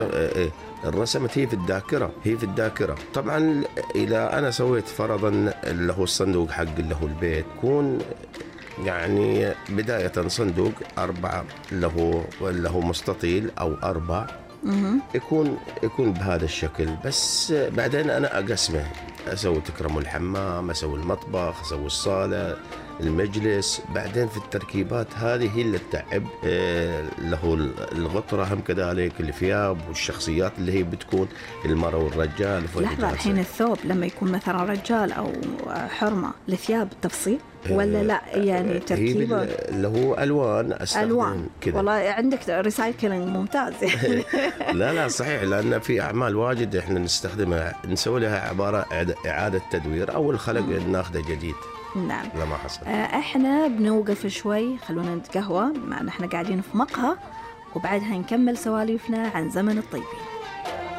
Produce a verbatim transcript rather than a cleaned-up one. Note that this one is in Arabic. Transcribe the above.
إيه، الرسمت هي في الذاكرة، هي في الذاكرة. طبعا إذا أنا سويت فرضا اللي هو الصندوق حق اللي هو البيت، يكون يعني بداية صندوق أربعة اللي هو اللي هو مستطيل أو أربع، يكون يكون بهذا الشكل. بس بعدين أنا أقسمه، أسوي تكرم الحمام، أسوي المطبخ، أسوي الصالة، المجلس. بعدين في التركيبات هذه هي اللي تتعب، إيه، اللي هو الغطرة هم كذلك، الثياب والشخصيات اللي هي بتكون المرأة والرجال. لحظة، الحين الثوب لما يكون مثلا رجال أو حرمة، الثياب تفصيل ولا لا؟ يعني تركيبه اللي هو ألوان ألوان كذا. والله عندك ريسايكلينج ممتاز. لا لا صحيح، لأن في أعمال واجد إحنا نستخدمها، نسوي لها عبارة إعادة تدوير أو الخلق ناخذه جديد. نعم. لا ما حصل. احنا بنوقف شوي، خلونا نتقهوى، مع ان احنا قاعدين في مقهى، وبعدها نكمل سواليفنا عن زمن الطيبين.